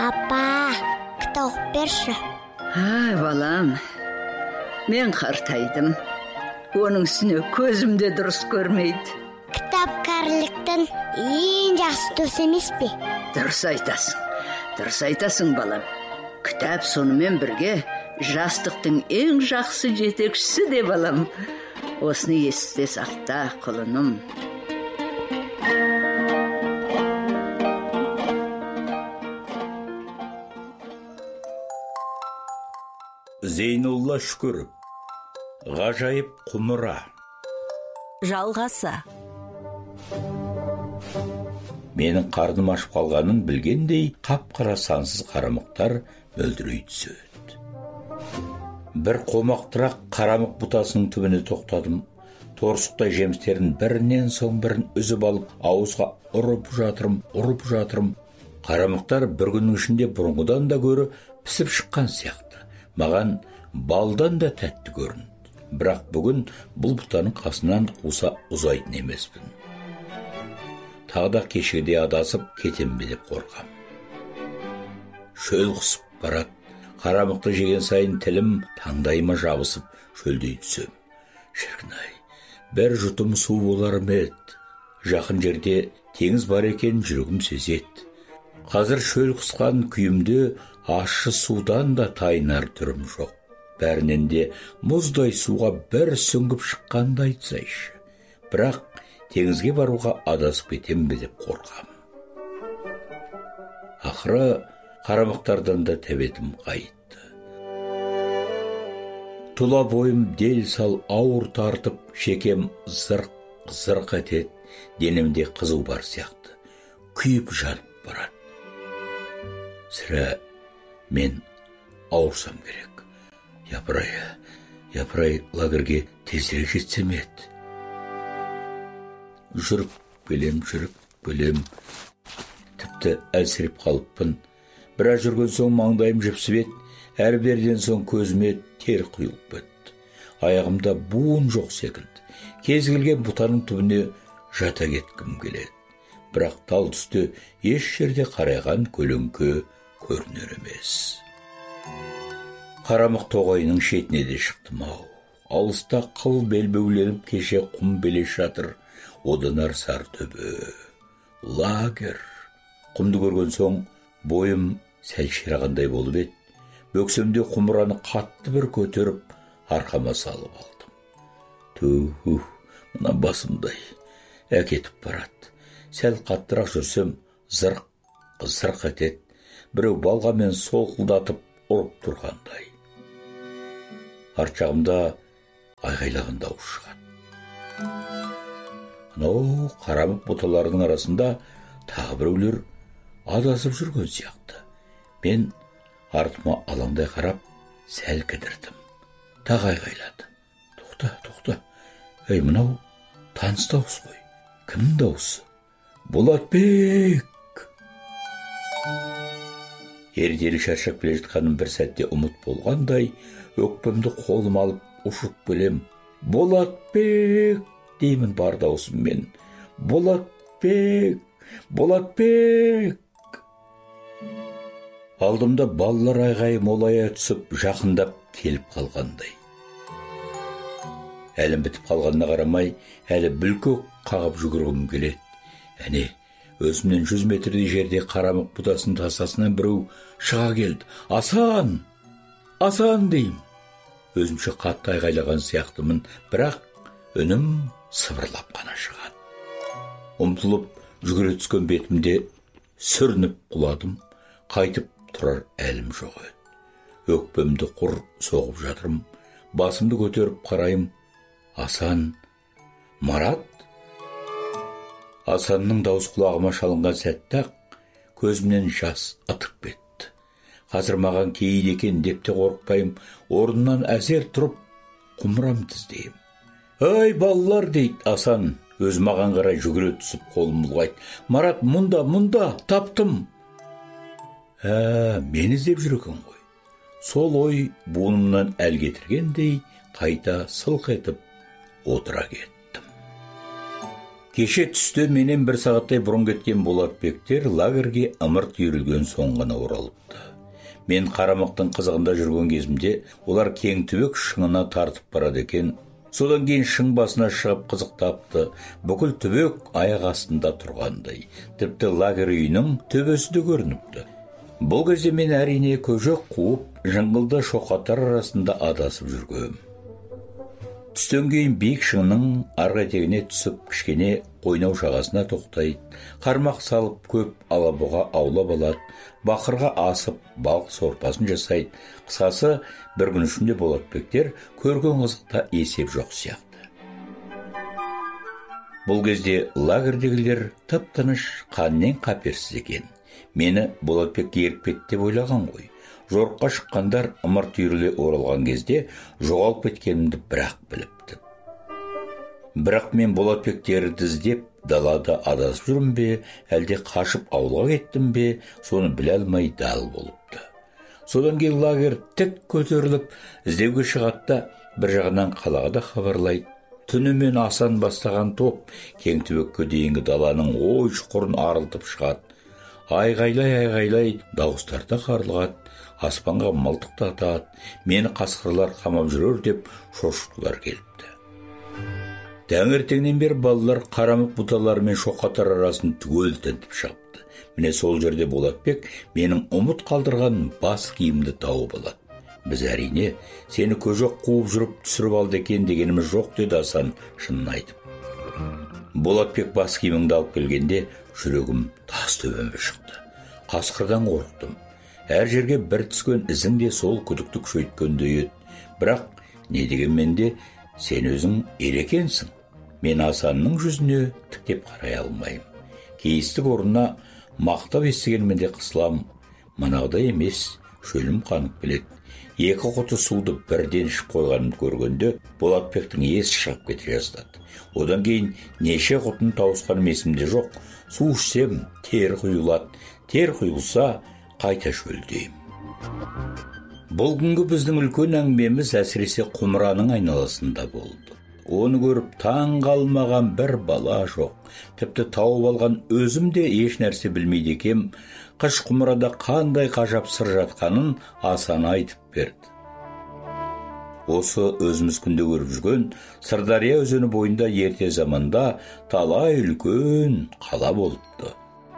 Апа, кітап оқып берші. Балам, мен қартайдым. Оның үстіне көзімде дұрыс көрмейді. Кітап кәріліктің ең жақсы досы емес пе? Дұрыс айтасың балам. Кітап сонымен бірге жастықтың ең жақсы жетекшісі де балам. Осыны есте сақта, құлыным. Зейнулла Шүкіров. Ғажайып құмыра. Жалғасы. Менің қарным ашып қалғанын білгендей, қап-қара сансыз қарамықтар мөлдірей түседі. Бір қомақтырақ қарамық бұтасының түбіне тоқтадым. Торсықтай жемістерін бірінен соң бірін үзіп алып, ауызға ұрып жатырым. Қарамықтар бір күннің ішінде бұрынғыдан да гөрі пісіп шыққан сияқты. Маған балдан да тәтті көрінді. Бірақ бүгін бұл бұтаның қасынан қуса ұзайтын емеспін. Тағы да кешегідей адасып кетем бе деп қорқам. Шөл қысып барады. Қарамықты жеген сайын тілім таңдайыма жабысып шөлдей түсем. Шіркін-ай, бір жұтым су болар ма еді. Жақын жерде теңіз бар екен жүрегім сезеді. Қазір шөл қысқан күйімде ащы судан да тайынар түрім жоқ. Бәрінен де мұздай суға бір сүңгіп шыққанды айтсайшы. Бірақ теңізге баруға адасып кетем бе деп қорқам. Ақыры қарамықтардан да тәбетім қайтты. Тұла бойым дел сал ауыр тартып, шекем зырқ етеді, денемде қызу бар сияқты. Күйіп жанып барады. Сірә мен ауырсам керек. Япырай лагерге тезірек жетсем еді. Жүріп келем. Тіпті әлсіреп қалыппын. Біраз жүрген соң маңдайым жіпсіп еді. Әрберден соң көзіме тер құйылып кетті. Аяғымда буын жоқ секілді. Кез келген бұтаның түбіне жата кеткім келеді. Бірақ тал түсте еш жерде қарайған көлеңке көрінер емес. Қарамық тоғайының шетіне де шықтым-ау. Алыста қыл белбеуленіп кеше құм белес жатыр. Одан ар сар төбе. Лагер. Құмды көрген соң бойым сәл ширағандай болып еді. Бөксемде құмыраны қатты бір көтеріп, арқама салып алдым. Мына басымдай әкетіп барады. Сәл қаттырақ жүрсем, зырқ етеді. Біреу балғамен солқылдатып ұрып тұрғандай. Арт жағымда айғайлаған дауыс шығады. Анау қарамық бұталарының арасында тағы біреулер адасып жүрген сияқты. Мен артыма алаңдай қарап, сәл кідірдім. Тағы айғайлады. Тоқта. Мынау таныс дауыс қой. Кімнің дауысы? Болатбек! Ертелі шаршап келе жатқаным бір сәтте ұмыт болғандай, өкпемді қолым алып ұшып келем. Болатбек! Деймін бар даусыммен. Болатбек! Алдымда балалар айғайы молая түсіп, жақындап келіп қалғандай. Әлім бітіп қалғанына қарамай, әлі бүлкөк қағып жүгіргім келеді. Әне, өзімнен 100 метрдей жерде қарамық бұтасының тасасынан біреу шыға келді. Асан дейм. Өзімше қатты айғайлаған сияқтымын, бірақ үнім сыбырлап қана шығады. Ұмтылып жүгіре түскен бетімде сүрініп құладым. Қайтып тұрар әлім жоқ еді. Өкпемді құр соғып жатырым. Басымды көтеріп қарайым. Асан, Марат? Асанның дауыс құлағыма шалынған сәтте-ақ көзімнен жас ытып кетті. Қазір маған кейіді екен деп те қорықпайым. Орнымнан әзер тұрып, құмырам тіздейім. Ай, балалар, дейді Асан. Өз маған қарай жүгіре түсіп қолым бұлғайды. Марат, мұнда, таптым. Мені іздеп жүр екен ғой. Сол ой буынымнан әл кетіргендей қайта сылқ етіп отыра кеттім. Кеше түсте менен бір сағаттай бұрын кеткен Болатбектер лагерге ымырт үйірілген соң ғана оралыпты. Мен Қарамақтың қызығында жүрген кезімде олар Кеңтүбек шыңына тартып барады екен. Содан кейін шың басына шығып қызықтапты. Бүкіл түбек аяқ астында тұрғандай. Тіпті лагер үйінің төбесі де көрініпті. Бұл кезде мен әрине көжек қуып, жыңғылды шоқаттар арасында адасып жүргем. Түстен кейін биік шыңның арғы етегіне түсіп, кішкене қойнау жағасына тоқтайды. Қармақ салып көп алабұға аулап алады. Бақырға асып, балық сорпасын жасайды. Қысқасы, бір күн ішінде Болатбектер көрген қызықта есеп жоқ сияқты. Бұл кезде лагердегілер тып-тыныш, қаннен қаперсіз екен. Мені Болатбек еріп деп ойлаған ғой. Жорыққа шыққандар ымырт үйіріле оралған кезде жоғалып кеткенімді бірақ біліпті. Бірақ мен Болатбектерді іздеп далада адасып жүрмін бе, әлде қашып ауылға кеттім бе, соны біле алмай дал болыпты. Содан кейін лагер тік көтеріліп іздеуге шығатта, бір жағынан қалаға да хабарлайды. Түнімен асан бастаған топ Кеңтүбекке дейінгі даланың ой шұқырын арылтып шығады. Айғайлай дауыстарда қарлығады, аспанға мылтықтатады, мені қасқырлар қамап жүрер деп шошытқылар келіпті. Таңертеңнен бері балалар қарамық бұталары мен шоқаттар арасын түгел тінтіп шығыпты. Міне сол жерде Болатбек менің ұмыт қалдырған бас киімді тауып алады. Біз әрине, сені көжек қуып жүріп түсіріп алды екен дегеніміз жоқ, деді Асан шынын айтып. Болатбек бас киіміңді алып келгенде жүрегім тас төбеме шықты. Қасқырдан қорықтым. Әр жерге бір түскен ізің де сол күдікті күшейткендей еді. Бірақ не дегенмен де сен өзің ерекенсің. Мен Асанның жүзіне тіктеп қарай алмайым. Кейістік орнына мақтап естігенмен де қысылам. Манағыдай емес, шөлім қанып келеді. Екі құты суды бірден ішіп қойғанын көргенде Болатбектің есі шығып кете жаздады. Одан кейін неше құтын тауысқаным есімде жоқ. Су ішсем, тер құйылады. Тер құйылса, қайта шөлдейм. Бұл күнгі біздің үлкен әңгімеміз әсіресе құмыраның айналасында болды. Оны көріп таң қалмаған бір бала жоқ. Тіпті тауып алған өзім де еш нәрсе білмейді екем. Қыш құмырада қандай қажап сыр жатқанын Асан айтып берді. Осы өзіміз күнде көріп жүрген Сырдария өзені бойында ерте заманда талай үлкен қала болыпты.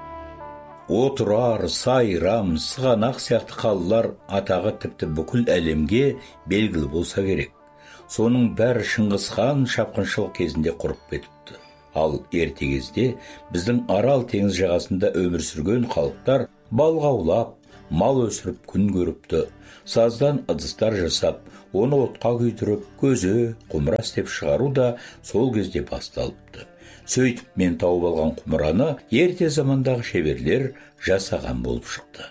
Отырар, Сайрам, Сығанақ сияқты қалалар атағы тіпті бүкіл әлемге белгілі болса керек. Соның бәрі Шыңғыс хан шапқыншылық кезінде құрып кетіпті. Ал ерте кезде біздің Арал теңіз жағасында өмір сүрген халықтар балық аулап, мал өсіріп күн көріпті. Саздан ыдыстар жасап, оны отқа күйдіріп, көзе, құмыра істеп шығару да сол кезде басталыпты. Сөйтіп мен тауып алған құмыраны ерте замандағы шеберлер жасаған болып шықты.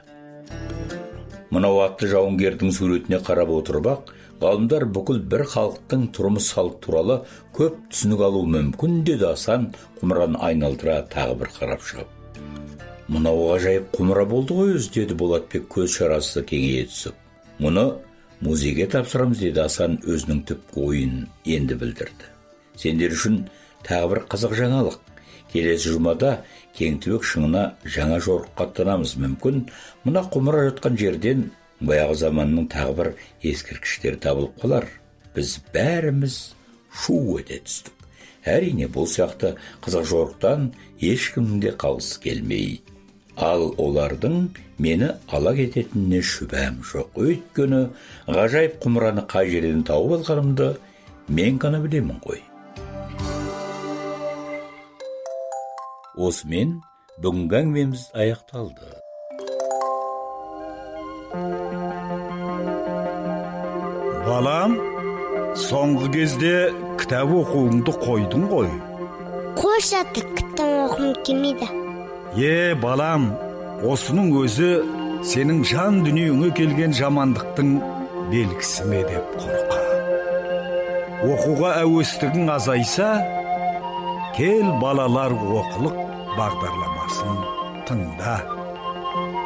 Мынау атты жауынгердің суретіне қарап отырып-ақ, ғалымдар бүкіл бір халықтың тұрмыс салты туралы көп түсінік алу мүмкін, деді Асан құмыраны айналдыра тағы бір қарап шығып. Мынау ғажайып құмыра болды ғой өзі, деді Болатбек көз шарасы кеңейе түсіп. Мұны музейге тапсырамыз, деді Асан өзінің түпкі ойын енді білдірді. Сендер үшін тағы бір қызық жаңалық. Келесі жұмада Кеңтүбек шыңына жаңа жорыққа аттанамыз. Мүмкін мына құмыра жатқан жерден баяғы заманның тағы бір ескерткіштері табылып қалар. Біз бәріміз шу ете түстік. Әрине бұл сияқты қызық жорықтан ешкімнің де қалғысы келмейді. Ал олардың мені ала кететініне шүбәм жоқ. Өйткені ғажайып құмыраны қай жерден тауып алғанымды мен ғана білемін ғой. Осымен бүгінгі әңгімеміз аяқталды. Балам, соңғы кезде кітап оқуыңды қойдың ғой. Қош аты, кітап оқуым келмейді. Балам, осының өзі сенің жан дүниеңе келген жамандықтың белгісі ме деп қорқа. Оқуға әуестігің азайса, кел балалар оқылық бағдарламасын тыңда.